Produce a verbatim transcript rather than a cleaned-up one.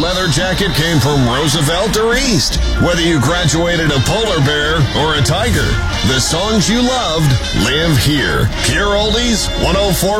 leather jacket came from Roosevelt or East. Whether you graduated a polar bear or a tiger, the songs you loved live here. Pure Oldies, one oh four